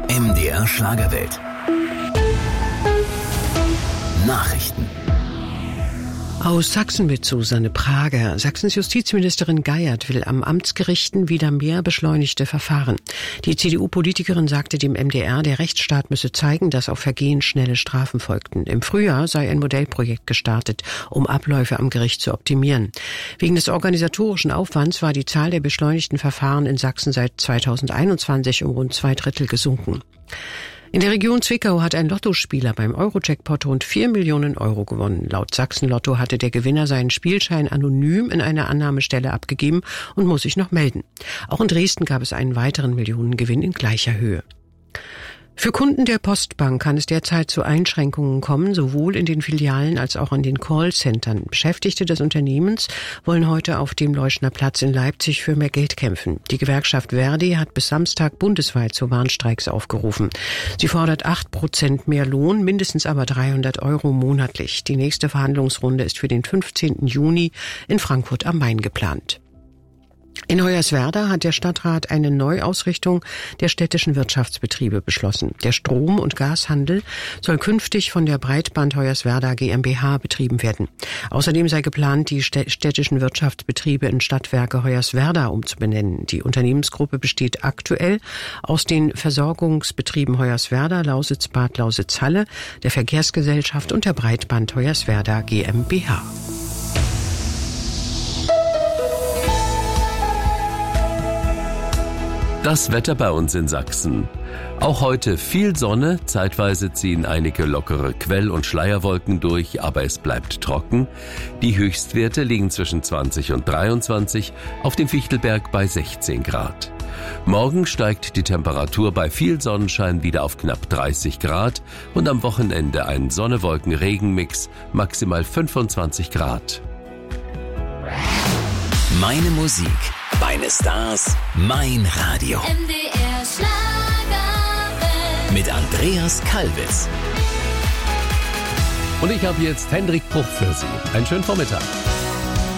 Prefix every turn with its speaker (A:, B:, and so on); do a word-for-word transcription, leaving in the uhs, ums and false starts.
A: M D R Schlagerwelt. Nachrichten.
B: Aus Sachsen mit Susanne Prager. Sachsens Justizministerin Geiert will am Amtsgerichten wieder mehr beschleunigte Verfahren. Die C D U-Politikerin sagte dem M D R, der Rechtsstaat müsse zeigen, dass auf Vergehen schnelle Strafen folgten. Im Frühjahr sei ein Modellprojekt gestartet, um Abläufe am Gericht zu optimieren. Wegen des organisatorischen Aufwands war die Zahl der beschleunigten Verfahren in Sachsen seit zweitausendeinundzwanzig um rund zwei Drittel gesunken. In der Region Zwickau hat ein Lottospieler beim Euro-Jackpot rund vier Millionen Euro gewonnen. Laut Sachsen-Lotto hatte der Gewinner seinen Spielschein anonym in einer Annahmestelle abgegeben und muss sich noch melden. Auch in Dresden gab es einen weiteren Millionengewinn in gleicher Höhe. Für Kunden der Postbank kann es derzeit zu Einschränkungen kommen, sowohl in den Filialen als auch an den Callcentern. Beschäftigte des Unternehmens wollen heute auf dem Leuschner Platz in Leipzig für mehr Geld kämpfen. Die Gewerkschaft Verdi hat bis Samstag bundesweit zu Warnstreiks aufgerufen. Sie fordert acht Prozent mehr Lohn, mindestens aber dreihundert Euro monatlich. Die nächste Verhandlungsrunde ist für den fünfzehnten Juni in Frankfurt am Main geplant. In Hoyerswerda hat der Stadtrat eine Neuausrichtung der städtischen Wirtschaftsbetriebe beschlossen. Der Strom- und Gashandel soll künftig von der Breitband Hoyerswerda GmbH betrieben werden. Außerdem sei geplant, die städtischen Wirtschaftsbetriebe in Stadtwerke Hoyerswerda umzubenennen. Die Unternehmensgruppe besteht aktuell aus den Versorgungsbetrieben Hoyerswerda, Lausitz-Bad Lausitz-Halle, der Verkehrsgesellschaft und der Breitband Hoyerswerda GmbH.
C: Das Wetter bei uns in Sachsen. Auch heute viel Sonne, zeitweise ziehen einige lockere Quell- und Schleierwolken durch, aber es bleibt trocken. Die Höchstwerte liegen zwischen zwanzig und dreiundzwanzig, auf dem Fichtelberg bei sechzehn Grad. Morgen steigt die Temperatur bei viel Sonnenschein wieder auf knapp dreißig Grad und am Wochenende ein Sonne-Wolken-Regen-Mix, maximal fünfundzwanzig Grad.
A: Meine Musik, meine Stars, mein Radio.
D: M D R Schlagerwelt.
A: Mit Andreas Kalbitz.
C: Und ich habe jetzt Hendrik Bruch für Sie. Einen schönen Vormittag.